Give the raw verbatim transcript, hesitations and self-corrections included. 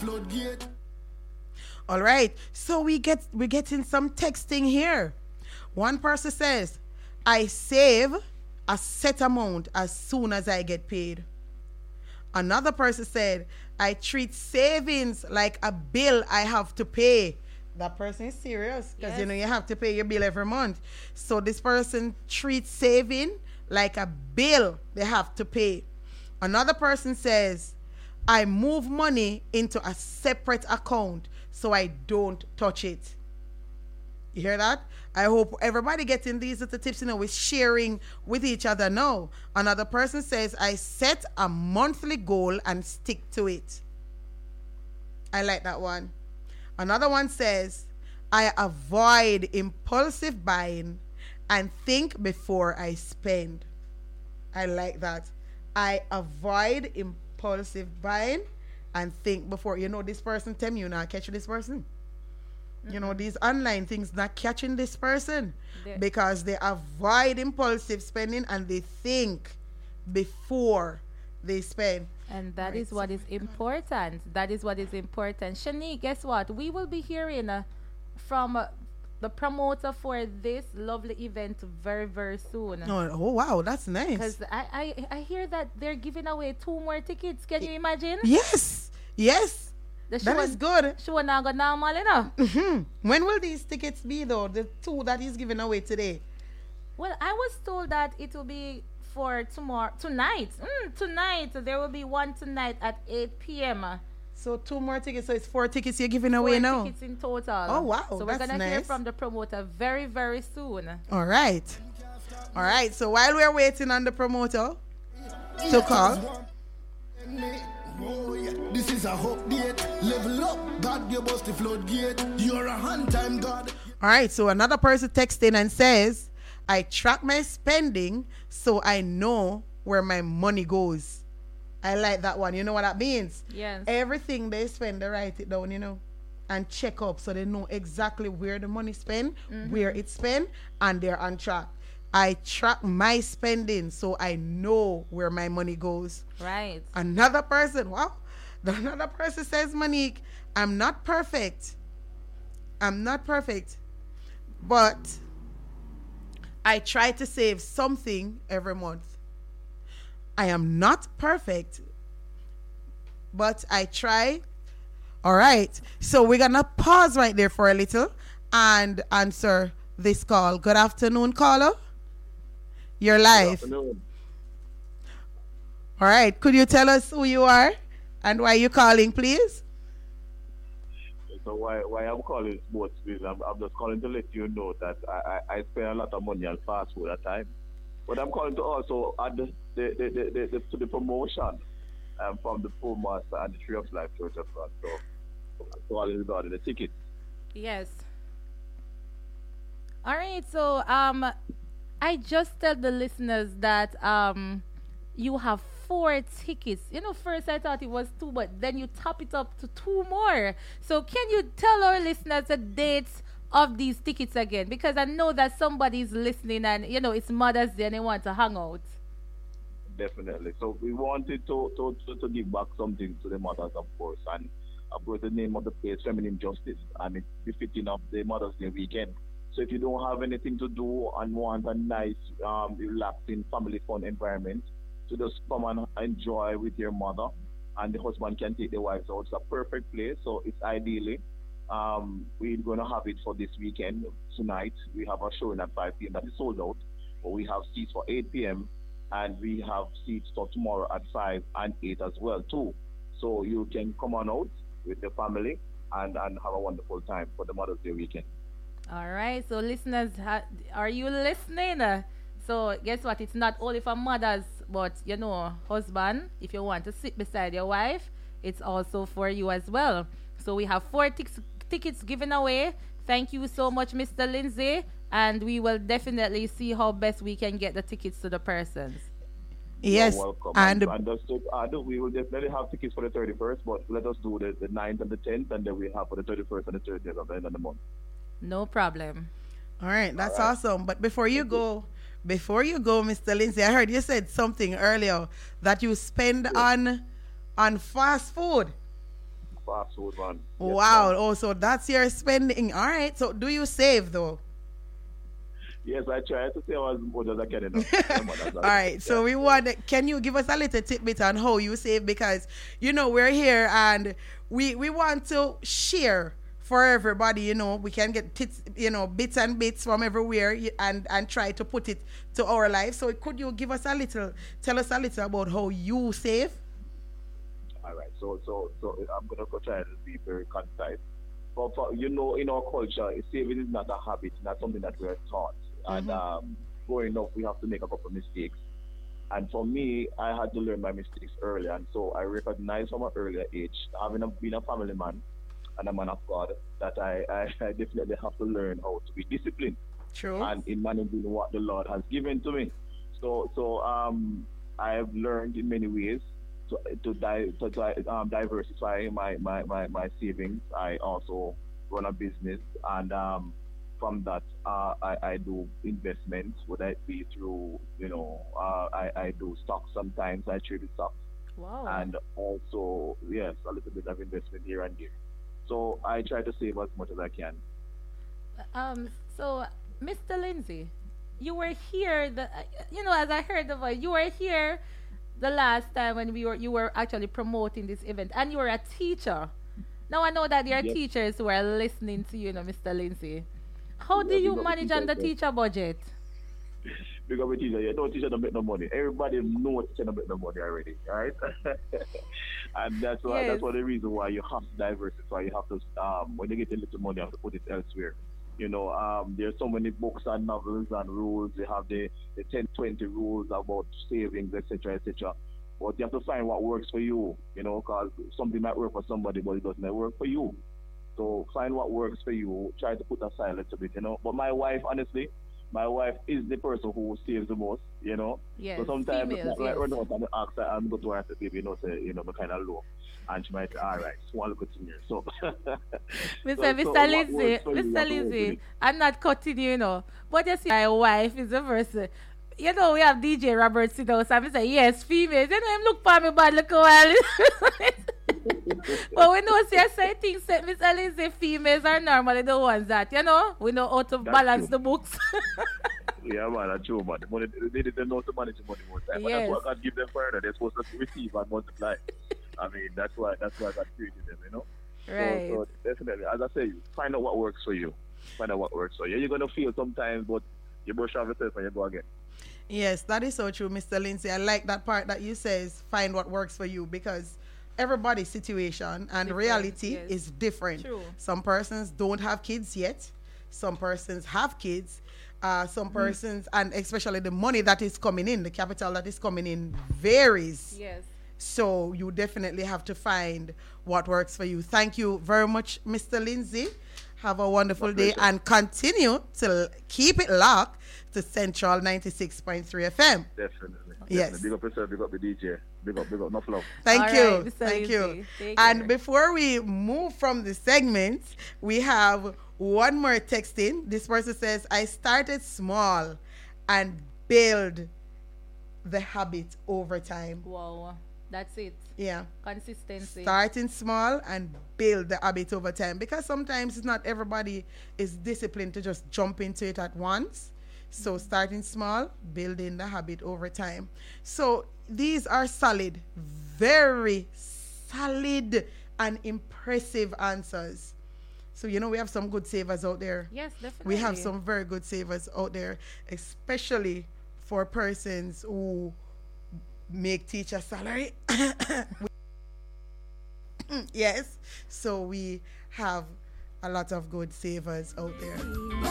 floodgate. All right. So we get we're getting some texting here. One person says, I save a set amount as soon as I get paid. Another person said, I treat savings like a bill I have to pay. That person is serious because, yes, you know, you have to pay your bill every month. So this person treats saving like a bill they have to pay. Another person says, I move money into a separate account so I don't touch it. You hear that? I hope everybody getting these little tips, you know, with sharing with each other now. Another person says, I set a monthly goal and stick to it. I like that one. Another one says, I avoid impulsive buying and think before I spend. I like that. I avoid impulsive buying and think before. You know, this person, tell me you not catch this person. Mm-hmm. You know, these online things not catching this person they, because they avoid impulsive spending and they think before they spend. And that right. is what is important. That is what is important. Shani, guess what? We will be hearing uh, from uh, the promoter for this lovely event very, very soon. Oh, oh wow, that's nice. Because I, I, I hear that they're giving away two more tickets. Can you imagine? Yes, yes. The that is good. Show now go normal, you know. Mm-hmm. When will these tickets be, though? The two that he's giving away today? Well, I was told that it will be for tomorrow, tonight. Mm, tonight. There will be one tonight at eight p.m. So two more tickets. So it's four tickets you're giving away four now? Four tickets in total. Oh, wow. So we're going to nice. hear from the promoter very, very soon. All right. All right. So while we're waiting on the promoter to call. Oh, yeah. This is a update. Level up. God give us the floodgate. You're a hand time God. All right. So another person texts in and says, I track my spending so I know where my money goes. I like that one. You know what that means? Yes. Everything they spend, they write it down, you know, and check up so they know exactly where the money spent, mm-hmm. where it's spent, and they're on track. I track my spending so I know where my money goes. Right. Another person, wow. Another person says, Monique, I'm not perfect. I'm not perfect. But I try to save something every month. I am not perfect, but I try. All right. So we're going to pause right there for a little and answer this call. Good afternoon, caller. You're live. Good afternoon. All right. Could you tell us who you are and why you're calling, please? So why why I'm calling sports business, I'm, I'm just calling to let you know that I, I, I spend a lot of money on fast food at times. But I'm calling to also add the, the, the, the, the, the, to the promotion um, from the Poor Master and the Tree of Life Church of God. So, so all regarding the tickets. Yes. All right. So um, I just tell the listeners that um, you have four tickets. You know, first I thought it was two, but then you top it up to two more. So can you tell our listeners the dates of these tickets again? Because I know that somebody's listening and, you know, it's Mother's Day and they want to hang out. Definitely. So we wanted to, to, to, to give back something to the mothers, of course. And of course, the name of the place, Feminine Justice, and it's befitting of the Mother's Day weekend. So if you don't have anything to do and want a nice, um, relaxing, family fun environment, to just come and enjoy with your mother, and the husband can take the wife. So it's a perfect place. So it's ideally, um, we're going to have it for this weekend. Tonight, we have a showing at five p.m. that is sold out. But we have seats for eight p.m. and we have seats for tomorrow at five and eight as well, too. So you can come on out with your family and, and have a wonderful time for the Mother's Day weekend. All right. So listeners, ha- are you listening? Uh, so guess what? It's not only for mothers, but, you know, husband, if you want to sit beside your wife, it's also for you as well. So we have four tic- tickets given away. Thank you so much, Mister Lindsay. And we will definitely see how best we can get the tickets to the persons. Yes. You're welcome. And, and, and just to add, we will definitely have tickets for the thirty-first, but let us do the, the ninth and the tenth, and then we have for the thirty-first and the thirtieth at the end of the month. No problem. All right. That's All right. awesome. But before you go, before you go, Mister Lindsay, I heard you said something earlier that you spend yes. on on fast food. fast food, man. Yes, Wow. man. Oh, so that's your spending. All right. So do you save though? Yes, I try to save as much as I can. You know. Yeah, man, that's- All right. So we want. Can you give us a little tidbit on how you save? Because you know we're here and we we want to share for everybody. You know we can get tits, you know bits and bits from everywhere y- and and try to put it to our life. So could you give us a little? Tell us a little about how you save. All right, so so so I'm gonna go try to be very concise. But for, you know, in our culture, saving is not a habit, not something that we are taught. And um, growing up, we have to make a couple of mistakes. And for me, I had to learn my mistakes early, and so I recognized from an earlier age, having a, been a family man and a man of God, that I, I, I definitely have to learn how to be disciplined True. and in managing what the Lord has given to me. So so um, I have learned in many ways to to, di- to di- um, diversify my, my, my, my savings. I also run a business, and um, from that uh, I, I do investments, whether it be through, you know, uh, I, I do stocks sometimes, I trade with stocks, Wow. and also, yes, a little bit of investment here and there. So I try to save as much as I can. Um, so, Mister Lindsay, you were here. The, uh, you know, as I heard the voice, you were here the last time when we were you were actually promoting this event, and you were a teacher. Now I know that there are Yes. teachers who are listening to you, you know, Mister Lindsay. How do Yeah, you big up the manage on the teachers, teacher budget? Because we teacher, you don't teacher don't make no money. Everybody knows teacher don't make no money already, right? And that's why Yes. that's one of the reason why you have to diversify. You have to um when you get a little money, you have to put it elsewhere. You know, um there's so many books and novels and rules. You have the, the ten, twenty rules about savings, et cetera, et cetera. But you have to find what works for you, you know, because something might work for somebody, but it doesn't work for you. So find what works for you. Try to put aside a little bit, you know. But my wife, honestly, my wife is the person who saves the most, you know. Yes, So sometimes females, it's like yes. run out and ask her, I'm going to her to baby, you know, say, you know, I'm kind of low. And she might say, all right, so one look at me. So, Mister so Mister what Lindsay, works for you, Mister what works for Lindsay, you. I'm not cutting you, you know. But you see, my wife is the person. You know, we have D J Robert sit down, so I say, yes, females. You know, him look for me bad, look a while. But we know, see, I say things that Mister Lindsay, females are normally the ones that, you know, we know how to That's balance true. the books. Yeah, man, that's true, man. The money, they didn't know to manage the money more time. But Yes. that's what God give them further. They're supposed to receive and multiply. I mean, that's why that's why God created them, you know? Right. So, so definitely, as I say, find out what works for you. Find out what works for you. You're going to feel sometimes, but you brush off yourself and you go again. Yes, that is so true, Mister Lindsay. I like that part that you says find what works for you because everybody's situation and Different, reality yes. is different. True. Some persons don't have kids yet. Some persons have kids. Uh, some persons, and especially the money that is coming in, the capital that is coming in varies. Yes. So you definitely have to find what works for you. Thank you very much, Mister Lindsay. Have a wonderful My day pleasure. and continue to keep it locked to Central ninety-six point three F M. Definitely. Yes. Definitely. Big up yourself, big up the D J. Big up, big up, enough love. Thank All you. right, Mister Thank you. Lindsay. Take And care. before we move from the segment, we have one more text in. This person says, I started small and build the habit over time. Wow. That's it. Yeah. Consistency. Starting small and build the habit over time. Because sometimes it's not everybody is disciplined to just jump into it at once. So starting small, building the habit over time. So these are solid, very solid and impressive answers. So, you know, we have some good savers out there. Yes, definitely. We have some very good savers out there, especially for persons who make teacher salary. Yes. So we have a lot of good savers out there.